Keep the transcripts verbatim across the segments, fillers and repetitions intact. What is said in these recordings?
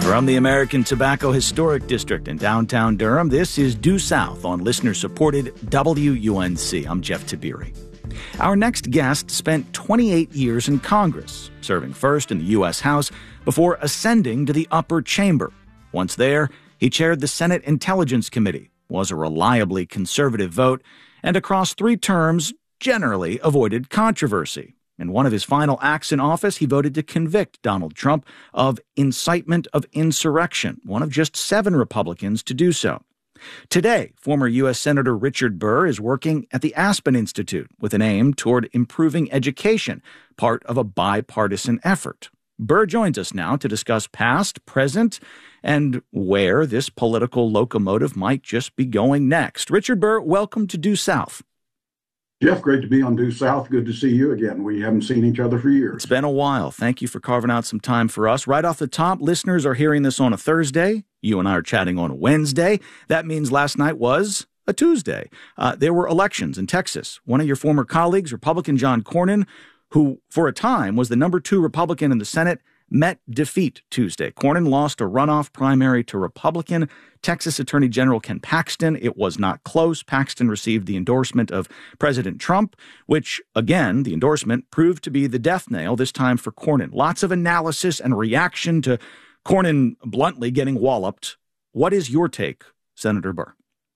From the American Tobacco Historic District in downtown Durham, this is Due South on listener-supported W U N C. I'm Jeff Tiberi. Our next guest spent twenty-eight years in Congress, serving first in the U S House before ascending to the upper chamber. Once there, he chaired the Senate Intelligence Committee, was a reliably conservative vote, and across three terms generally avoided controversy. In one of his final acts in office, he voted to convict Donald Trump of incitement of insurrection, one of just seven Republicans to do so. Today, former U S Senator Richard Burr is working at the Aspen Institute with an aim toward improving education, part of a bipartisan effort. Burr joins us now to discuss past, present, and where this political locomotive might just be going next. Richard Burr, welcome to Due South. Jeff, great to be on Due South. Good to see you again. We haven't seen each other for years. It's been a while. Thank you for carving out some time for us. Right off the top, listeners are hearing this on a Thursday. You and I are chatting on a Wednesday. That means last night was a Tuesday. Uh, there were elections in Texas. One of your former colleagues, Republican John Cornyn, who for a time was the number two Republican in the Senate, met defeat Tuesday. Cornyn lost a runoff primary to Republican Texas Attorney General Ken Paxton. It was not close. Paxton received the endorsement of President Trump, which, again, the endorsement proved to be the death nail, this time for Cornyn. Lots of analysis and reaction to Cornyn bluntly getting walloped. What is your take, Senator Burr?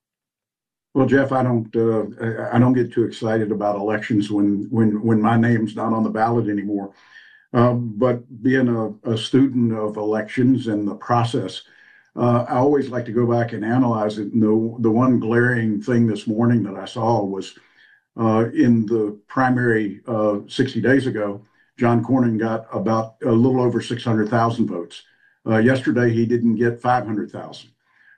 Well, Jeff, I don't uh, I don't get too excited about elections when when when my name's not on the ballot anymore. Um, but being a, a student of elections and the process, uh, I always like to go back and analyze it. And the, the one glaring thing this morning that I saw was uh, in the primary uh, sixty days ago, John Cornyn got about a little over six hundred thousand votes. Uh, yesterday, he didn't get five hundred thousand.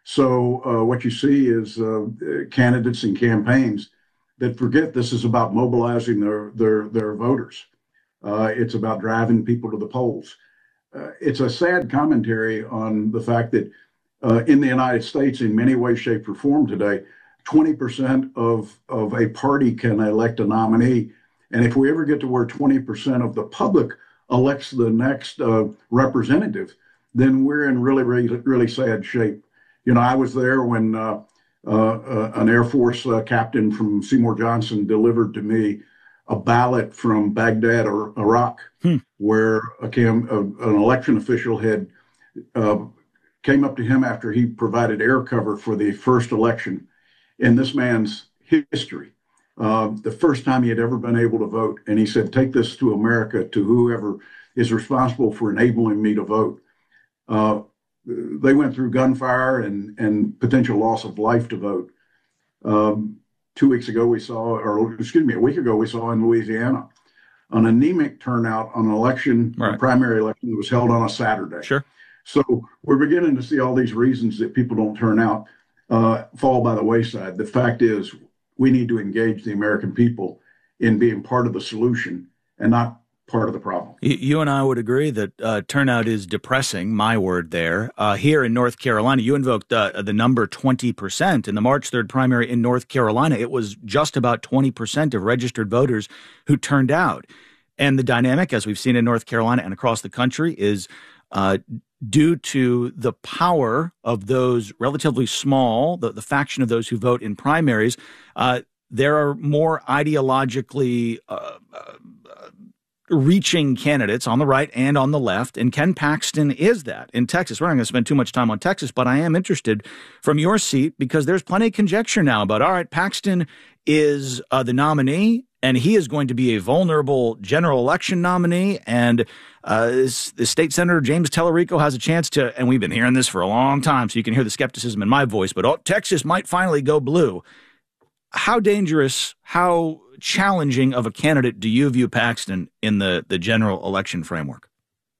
So uh, what you see is uh, candidates and campaigns that forget this is about mobilizing their their, their voters. Uh, it's about driving people to the polls. Uh, it's a sad commentary on the fact that uh, in the United States, in many ways, shape, or form today, twenty percent of, of a party can elect a nominee. And if we ever get to where twenty percent of the public elects the next uh, representative, then we're in really, really, really sad shape. You know, I was there when uh, uh, uh, an Air Force uh, captain from Seymour Johnson delivered to me a ballot from Baghdad or Iraq, hmm. where a cam, a, an election official had uh, came up to him after he provided air cover for the first election in this man's history, uh, the first time he had ever been able to vote. And he said, take this to America, to whoever is responsible for enabling me to vote. Uh, they went through gunfire and, and potential loss of life to vote. Um, Two weeks ago, we saw, or excuse me, a week ago, we saw in Louisiana an anemic turnout on an election, right. a primary election that was held on a Saturday. Sure. So we're beginning to see all these reasons that people don't turn out uh, fall by the wayside. The fact is, we need to engage the American people in being part of the solution and not part of the problem. You and I would agree that uh, turnout is depressing, my word there. Uh, here in North Carolina, you invoked uh, the number twenty percent. In the March third primary in North Carolina, it was just about twenty percent of registered voters who turned out. And the dynamic, as we've seen in North Carolina and across the country, is uh, due to the power of those relatively small, the, the faction of those who vote in primaries. Uh, there are more ideologically uh, uh, reaching candidates on the right and on the left, and Ken Paxton is that in Texas. We're not going to spend too much time on Texas, but I am interested from your seat because there's plenty of conjecture now about, all right, Paxton is uh, the nominee, and he is going to be a vulnerable general election nominee, and uh, this, the state senator James Tellerico has a chance to, and we've been hearing this for a long time, so you can hear the skepticism in my voice, but oh, Texas might finally go blue. How dangerous, how challenging of a candidate do you view Paxton in the, the general election framework?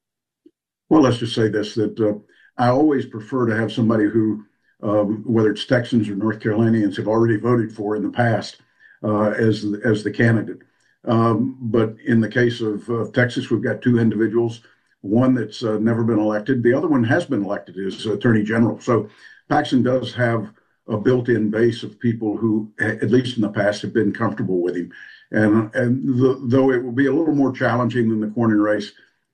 Well, let's just say this, that uh, I always prefer to have somebody who, um, whether it's Texans or North Carolinians, have already voted for in the past uh, as, as the candidate. Um, but in the case of uh, Texas, we've got two individuals, one that's uh, never been elected. The other one has been elected as Attorney General. So Paxton does have a built-in base of people who, at least in the past, have been comfortable with him. And, and the, though it will be a little more challenging than the Cornyn race,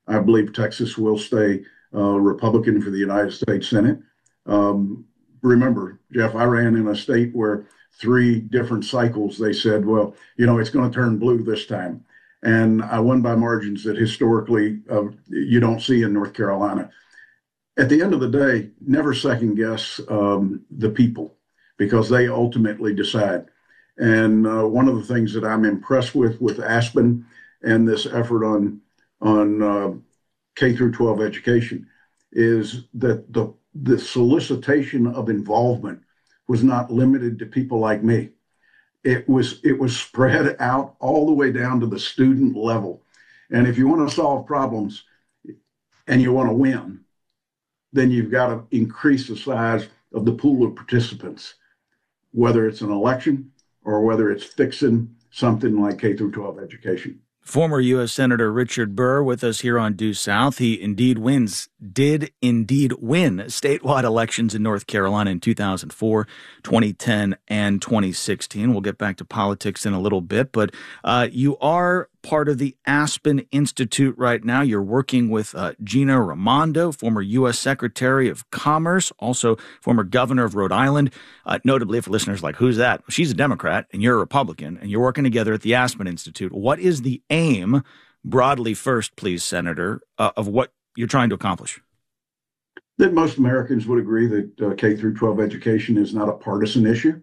I believe Texas will stay uh, Republican for the United States Senate. Um, remember, Jeff, I ran in a state where three different cycles they said, well, you know, it's going to turn blue this time. And I won by margins that historically uh, you don't see in North Carolina. At the end of the day, never second guess um, the people because they ultimately decide. And uh, one of the things that I'm impressed with with Aspen and this effort on on uh, K through twelve education is that the the solicitation of involvement was not limited to people like me. It was it was spread out all the way down to the student level. And if you want to solve problems and you want to win, then you've got to increase the size of the pool of participants, whether it's an election or whether it's fixing something like K through twelve education. Former U S Senator Richard Burr with us here on Due South. He indeed wins, did indeed win statewide elections in North Carolina in two thousand four, twenty ten, and twenty sixteen. We'll get back to politics in a little bit, but uh, you are part of the Aspen Institute right now. You're working with uh, Gina Raimondo, former U S Secretary of Commerce, also former governor of Rhode Island. Uh, notably, for listeners like, who's that? She's a Democrat and you're a Republican, and you're working together at the Aspen Institute. What is the aim, broadly first, please, Senator, uh, of what you're trying to accomplish? That most Americans would agree that uh, K through twelve education is not a partisan issue.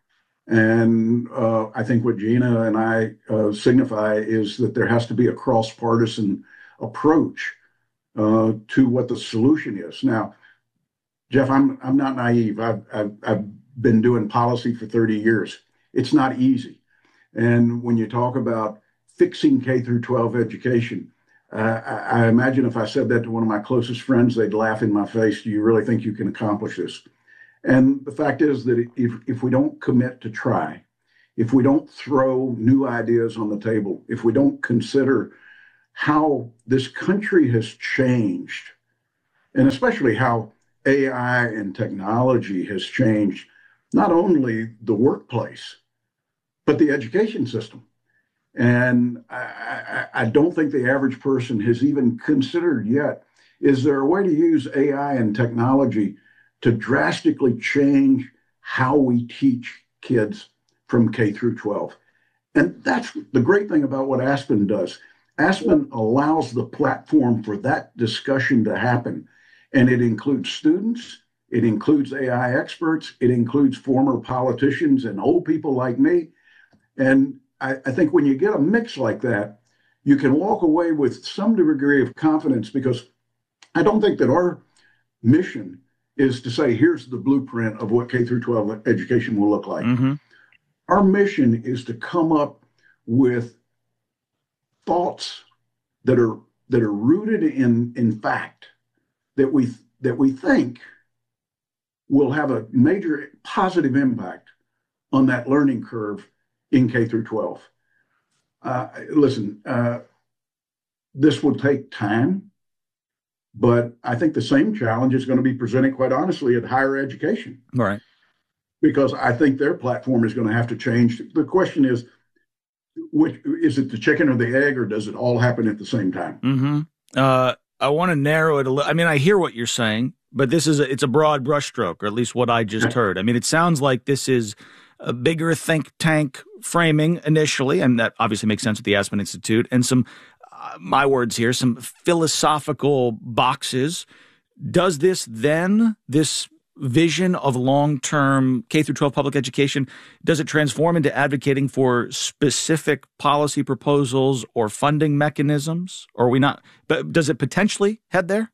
And uh, I think what Gina and I uh, signify is that there has to be a cross-partisan approach uh, to what the solution is. Now, Jeff, I'm I'm not naive. I've, I've I've been doing policy for thirty years. It's not easy. And when you talk about fixing K through twelve education, uh, I, I imagine if I said that to one of my closest friends, they'd laugh in my face. Do you really think you can accomplish this? And the fact is that if, if we don't commit to try, if we don't throw new ideas on the table, if we don't consider how this country has changed, and especially how A I and technology has changed not only the workplace, but the education system. And I, I, I don't think the average person has even considered yet, is there a way to use A I and technology to drastically change how we teach kids from K through twelve? And that's the great thing about what Aspen does. Aspen allows the platform for that discussion to happen. And it includes students, it includes A I experts, it includes former politicians and old people like me. And I, I think when you get a mix like that, you can walk away with some degree of confidence, because I don't think that our mission is to say, here's the blueprint of what K through twelve education will look like. Mm-hmm. Our mission is to come up with thoughts that are that are rooted in, in fact, that we that we think will have a major positive impact on that learning curve in K through twelve. Uh, listen, uh, this will take time. But I think the same challenge is going to be presented, quite honestly, at higher education. Right. Because I think their platform is going to have to change. The question is, which, is it the chicken or the egg, or does it all happen at the same time? Mm-hmm. Uh, I want to narrow it a little. I mean, I hear what you're saying, but this is a, it's a broad brushstroke, or at least what I just heard. I mean, it sounds like this is a bigger think tank framing initially, and that obviously makes sense with the Aspen Institute, and some Uh, my words here, some philosophical boxes. Does this then, this vision of long-term K through twelve public education, does it transform into advocating for specific policy proposals or funding mechanisms? Or are we not, but does it potentially head there?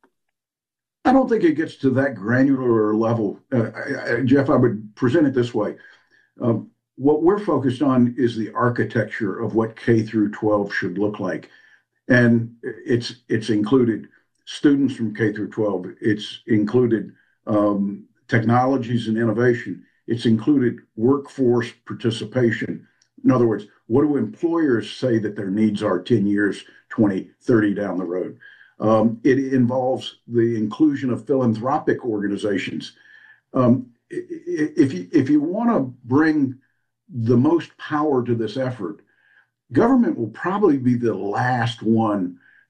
I don't think it gets to that granular level. Uh, I, I, Jeff, I would present it this way. Um, what we're focused on is the architecture of what K through twelve should look like. And it's it's included students from K through twelve. It's included um, technologies and innovation. It's included workforce participation. In other words, what do employers say that their needs are ten years, twenty, thirty down the road? Um, it involves the inclusion of philanthropic organizations. Um, if you, if you want to bring the most power to this effort, government will probably be the last one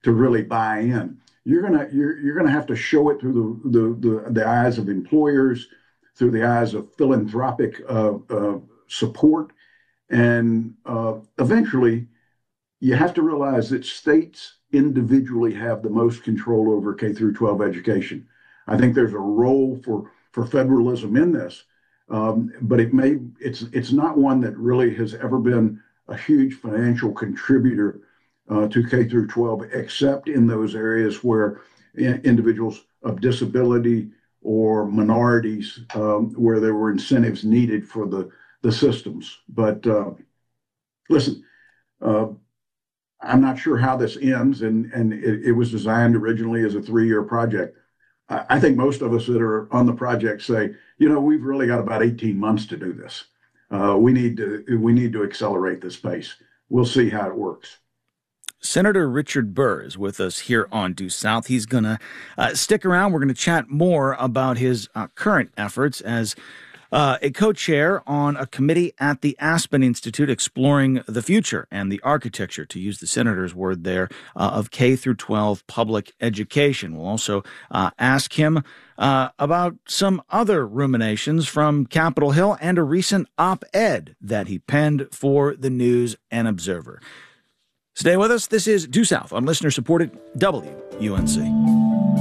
to really buy in. You're gonna you're you're gonna have to show it through the the the, the eyes of employers, through the eyes of philanthropic uh, uh, support, and uh, eventually, you have to realize that states individually have the most control over K through twelve education. I think there's a role for for federalism in this, um, but it may it's it's not one that really has ever been a huge financial contributor uh, to K through twelve, except in those areas where in, individuals of disability or minorities, um, where there were incentives needed for the the systems. But uh, listen, uh, I'm not sure how this ends, and and it, it was designed originally as a three-year project. I, I think most of us that are on the project say, you know, we've really got about eighteen months to do this. Uh, we need to we need to accelerate this pace. We'll see how it works. Senator Richard Burr is with us here on Due South. He's going to uh, stick around. We're going to chat more about his uh, current efforts as uh, a co-chair on a committee at the Aspen Institute exploring the future and the architecture, to use the senator's word there, uh, of K through twelve public education. We'll also uh, ask him uh, about some other ruminations from Capitol Hill and a recent op-ed that he penned for the News and Observer. Stay with us. This is Due South on listener-supported W U N C.